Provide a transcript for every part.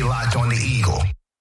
locked on the Eagle.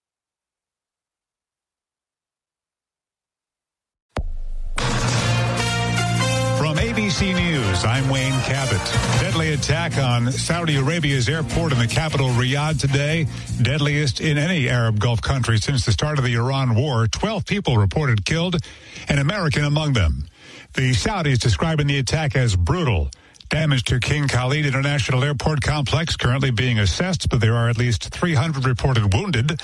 From ABC News, I'm Wayne Cabot. Deadly attack on Saudi Arabia's airport in the capital, Riyadh, today. Deadliest in any Arab Gulf country since the start of the Iran war. 12 people reported killed, an American among them. The Saudis describing the attack as brutal. Damage to King Khalid International Airport complex currently being assessed, but there are at least 300 reported wounded.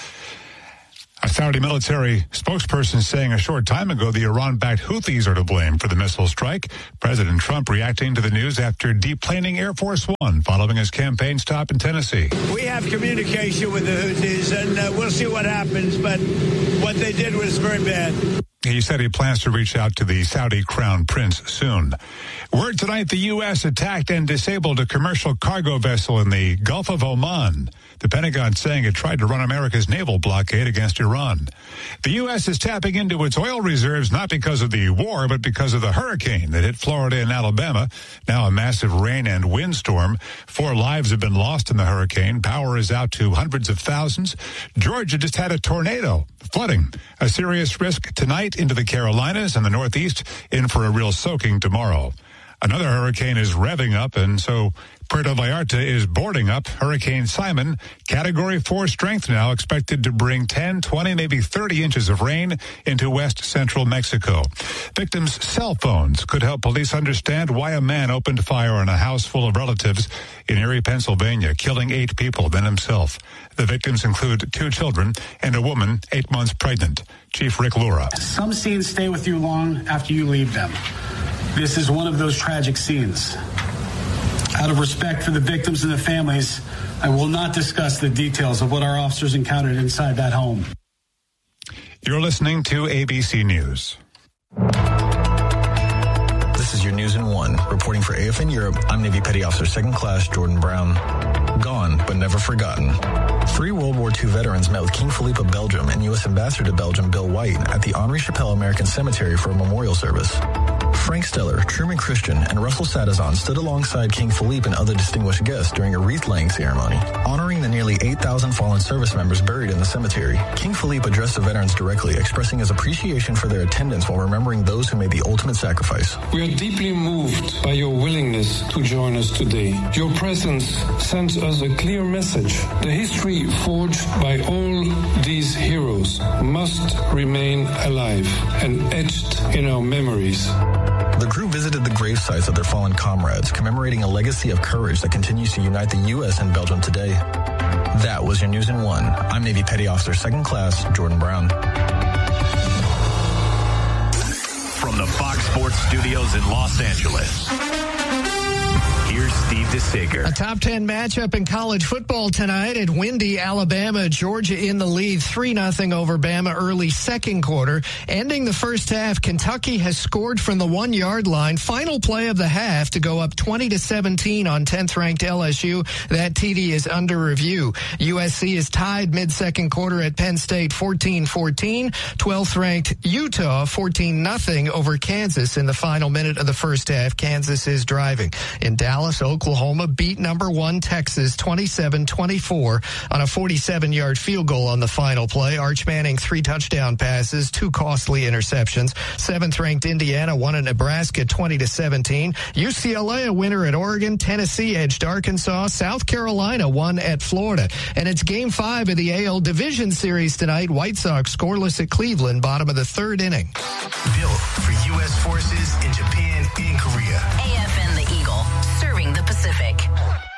A Saudi military spokesperson saying a short time ago the Iran-backed Houthis are to blame for the missile strike. President Trump reacting to the news after deplaning Air Force One following his campaign stop in Tennessee. We have communication with the Houthis, and we'll see what happens, but what they did was very bad. He said he plans to reach out to the Saudi crown prince soon. Word tonight, the U.S. attacked and disabled a commercial cargo vessel in the Gulf of Oman. The Pentagon saying it tried to run America's naval blockade against Iran. The U.S. is tapping into its oil reserves not because of the war, but because of the hurricane that hit Florida and Alabama. Now a massive rain and windstorm. 4 lives have been lost in the hurricane. Power is out to hundreds of thousands. Georgia just had a tornado. Flooding. A serious risk tonight into the Carolinas and the Northeast, in for a real soaking tomorrow. Another hurricane is revving up, and so Puerto Vallarta is boarding up. Hurricane Simon, Category 4 strength now, expected to bring 10, 20, maybe 30 inches of rain into west central Mexico. Victims' cell phones could help police understand why a man opened fire on a house full of relatives in Erie, Pennsylvania, killing 8 people, then himself. The victims include 2 children and a woman 8 months pregnant. Chief Rick Lura. Some scenes stay with you long after you leave them. This is one of those tragic scenes. Out of respect for the victims and the families, I will not discuss the details of what our officers encountered inside that home. You're listening to ABC News. This is your News in 1. Reporting for AFN Europe, I'm Navy Petty Officer 2nd Class Jordan Brown. Gone, but never forgotten. 3 World War II veterans met with King Philippe of Belgium and U.S. Ambassador to Belgium Bill White at the Henri Chapelle American Cemetery for a memorial service. Frank Steller, Truman Christian, and Russell Sadazan stood alongside King Philippe and other distinguished guests during a wreath-laying ceremony, honoring the nearly 8,000 fallen service members buried in the cemetery. King Philippe addressed the veterans directly, expressing his appreciation for their attendance while remembering those who made the ultimate sacrifice. We are deeply moved by your willingness to join us today. Your presence sends us a clear message. The history forged by all these heroes must remain alive and etched in our memories. The group visited the grave sites of their fallen comrades, commemorating a legacy of courage that continues to unite the U.S. and Belgium today. That was your News in 1. I'm Navy Petty Officer 2nd Class Jordan Brown. From the Fox Sports Studios in Los Angeles, here's Steve DeSager. A top 10 matchup in college football tonight at windy Alabama. Georgia in the lead 3-0 over Bama early second quarter. Ending the first half, Kentucky has scored from the 1-yard line. Final play of the half to go up 20-17 on 10th-ranked LSU. That TD is under review. USC is tied mid-second quarter at Penn State 14-14. 12th-ranked Utah 14-0 over Kansas in the final minute of the first half. Kansas is driving. In Dallas, Oklahoma beat number 1 Texas 27-24 on a 47-yard field goal on the final play. Arch Manning 3 touchdown passes, 2 costly interceptions. 7th-ranked Indiana won at Nebraska 20-17. UCLA a winner at Oregon. Tennessee edged Arkansas. South Carolina won at Florida. And it's Game 5 of the AL Division Series tonight. White Sox scoreless at Cleveland, bottom of the 3rd inning. Built for U.S. forces in Japan and Korea. AFN the Eagle, serving the Pacific.